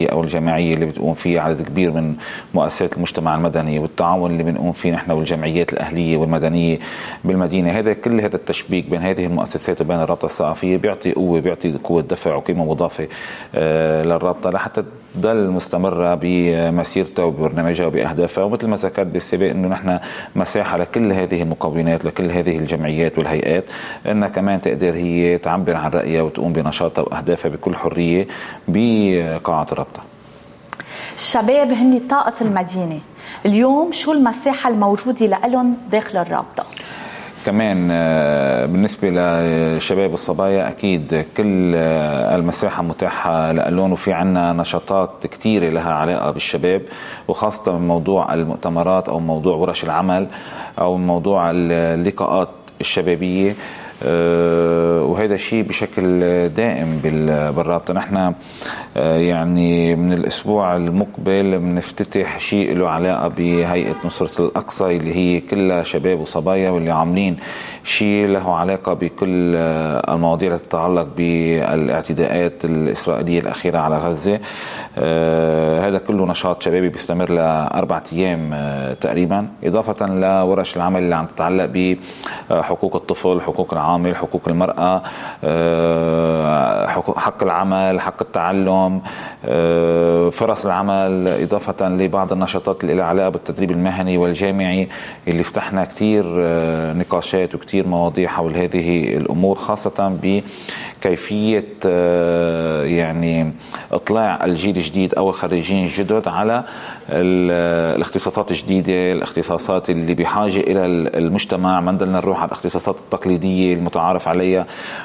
أو الجماعية اللي بتقوم فيه عدد كبير من مؤسسات المجتمع المدني، والتعاون اللي بنقوم فيه نحن والجمعيات الأهلية والمدنية بالمدينة، كل هذا التشبيك بين هذه المؤسسات وبين الرابطة الثقافية بيعطي قوة، بيعطي قوة دفع وقيمة مضافة للرابطة لحتى تضل مستمرة بمسيرتها وببرنامجها وبأهدافها. ومثل ما ذكرت بالسابق إنه نحن مساحة لكل هذه المكونات، لكل هذه الجمعيات والهيئات إنها كمان تقدر هي تعبر عن رأيها وتقوم بنشاطها وأهدافها بكل حرية بقاعة الرابطة. الشباب هن طاقة المدينة، اليوم شو المساحة الموجودة لهم داخل الرابطة؟ كمان بالنسبة للشباب والصبايا أكيد كل المساحة متاحة لهم، وفي عنا نشاطات كتيرة لها علاقة بالشباب، وخاصة من موضوع المؤتمرات أو موضوع ورش العمل أو موضوع اللقاءات الشبابية، وهذا الشيء بشكل دائم بالرابطة. نحن يعني من الأسبوع المقبل بنفتتح شيء له علاقة بهيئة نصرة الأقصى اللي هي كلها شباب وصبايا، واللي عاملين شيء له علاقة بكل المواضيع التي تتعلق بالاعتداءات الإسرائيلية الأخيرة على غزة. هذا كله نشاط شبابي بيستمر ل4 أيام تقريبا، إضافة لورش العمل اللي عم تتعلق بحقوق الطفل، حقوق العامل، حقوق المرأة، حق العمل، حق التعلم، فرص العمل، إضافة لبعض النشاطات اللي لها علاقة بالتدريب المهني والجامعي اللي فتحنا كتير نقاشات وكتير مواضيع حول هذه الأمور، خاصة بكيفية يعني إطلاع الجيل الجديد أو الخريجين الجدد على الاختصاصات الجديدة، الاختصاصات اللي بحاجة إلى المجتمع، ما نضلنا نروح على الاختصاصات التقليدية المتعارف عليها.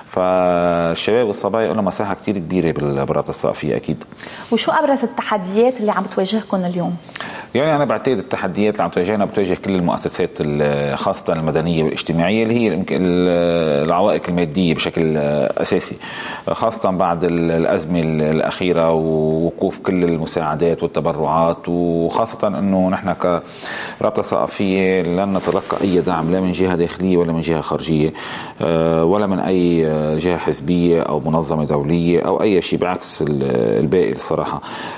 فالشباب والصبايا لهم مساحة كتير كبيرة بالرابطة الثقافية أكيد. وشو أبرز التحديات اللي عم تواجهكم اليوم؟ يعني أنا بعتقد التحديات اللي عم تواجهنا بتواجه كل المؤسسات خاصة المدنية والاجتماعية اللي هي العوائق المادية بشكل أساسي، خاصة بعد الأزمة الأخيرة ووقوف كل المساعدات والتبرعات، وخاصة أنه نحن كرابطة ثقافية لن نتلقى أي دعم لا من جهة داخلية ولا من جهة خارجية ولا من أي جهة حزبية أو منظمة دولية أو أي شيء، بعكس الباقي الصراحة.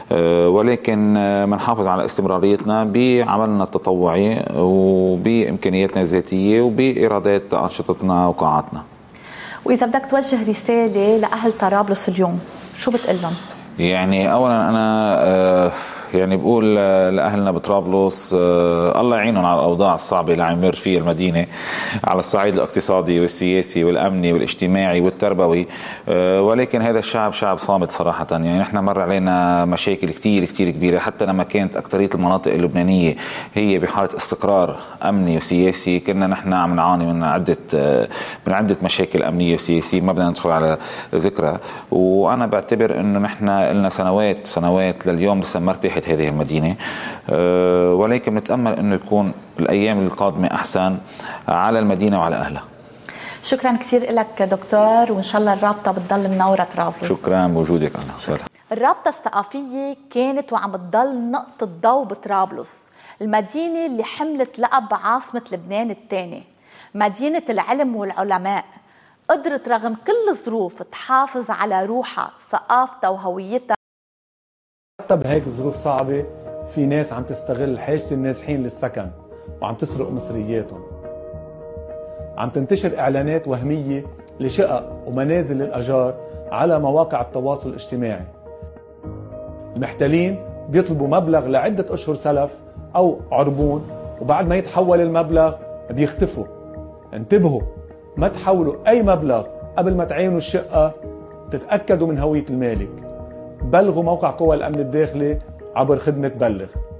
ولكن منحافظ على استمراريتنا بعملنا التطوعي وبإمكانياتنا الذاتية وبإيرادات أنشطتنا وقاعاتنا. وإذا بدك توجه رسالة لأهل طرابلس اليوم شو بتقول لهم؟ يعني أولا أنا يعني بقول لأهلنا بطرابلس الله يعينهم على الأوضاع الصعبة اللي عم يمر فيها المدينة على الصعيد الاقتصادي والسياسي والأمني والاجتماعي والتربوي، ولكن هذا الشعب شعب صامت صراحة. يعني نحن مر علينا مشاكل كتير كبيرة، حتى لما كانت أكترية المناطق اللبنانية هي بحالة استقرار أمني وسياسي كنا نحن عم نعاني من عدة مشاكل أمنية وسياسية ما بدنا ندخل على ذكرها. وأنا بعتبر إنه نحن لنا سنوات لليوم لسه مرتاحة هذه المدينة، ولكن نتأمل أنه يكون الأيام القادمة أحسن على المدينة وعلى أهلها. شكرا كثير لك دكتور، وإن شاء الله الرابطة بتضل منورة طرابلس. شكرا بوجودك. أهلا وسهلا. الرابطة الثقافية كانت وعم بتضل نقطة ضوء بطرابلس، المدينة اللي حملت لقب عاصمة لبنان الثاني، مدينة العلم والعلماء، قدرت رغم كل الظروف تحافظ على روحها، ثقافتها وهويتها. حتى بهيك ظروف صعبة في ناس عم تستغل حاجة النازحين للسكن وعم تسرق مصرياتهم. عم تنتشر إعلانات وهمية لشقق ومنازل للأجار على مواقع التواصل الاجتماعي. المحتلين بيطلبوا مبلغ لعدة أشهر سلف أو عربون، وبعد ما يتحول المبلغ بيختفوا. انتبهوا، ما تحولوا أي مبلغ قبل ما تعينوا الشقة، تتأكدوا من هوية المالك. بلغوا موقع قوى الأمن الداخلي عبر خدمة بلغ.